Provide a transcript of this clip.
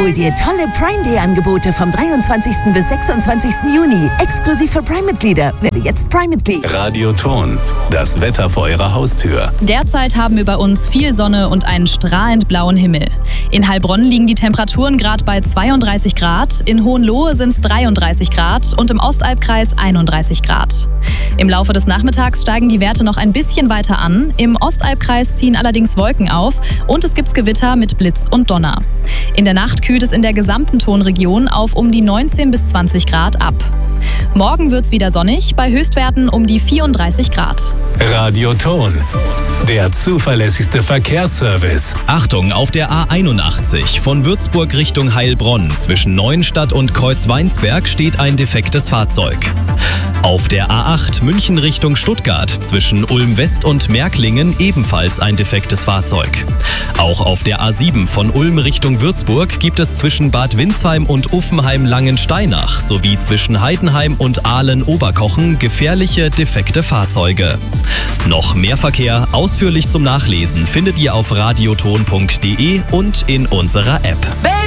Hol dir tolle Prime Day Angebote vom 23. bis 26. Juni. Exklusiv für Prime-Mitglieder. Werde jetzt Prime-Mitglied. Radioton. Das Wetter vor Ihrer Haustür. Derzeit haben wir bei uns viel Sonne und einen strahlend blauen Himmel. In Heilbronn liegen die Temperaturen gerade bei 32 Grad, in Hohenlohe sind es 33 Grad und im Ostalbkreis 31 Grad. Im Laufe des Nachmittags steigen die Werte noch ein bisschen weiter an. Im Ostalbkreis ziehen allerdings Wolken auf und es gibt Gewitter mit Blitz und Donner. In der Nacht kühlt es in der gesamten Tonregion auf um die 19 bis 20 Grad ab. Morgen wird's wieder sonnig, bei Höchstwerten um die 34 Grad. Radioton. Der zuverlässigste Verkehrsservice. Achtung, auf der A81 von Würzburg Richtung Heilbronn zwischen Neuenstadt und Kreuzweinsberg steht ein defektes Fahrzeug. Auf der A8 München Richtung Stuttgart zwischen Ulm-West und Märklingen ebenfalls ein defektes Fahrzeug. Auch auf der A7 von Ulm Richtung Würzburg gibt es zwischen Bad Windsheim und Uffenheim-Langensteinach sowie zwischen Heidenheim und Aalen-Oberkochen gefährliche defekte Fahrzeuge. Noch mehr Verkehr ausführlich zum Nachlesen findet ihr auf radioton.de und in unserer App.